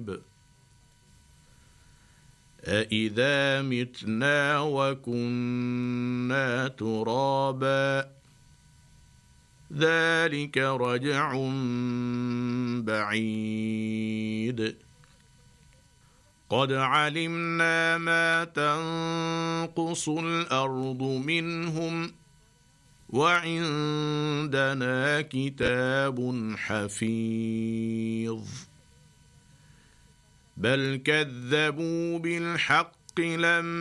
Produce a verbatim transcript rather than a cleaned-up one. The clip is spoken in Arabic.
الحساب أإذا متنا وكنا ترابا ذلك رجع بعيد قد علمنا ما تنقص الأرض منهم وعندنا كتاب حفيظ بل كذبوا بالحق لما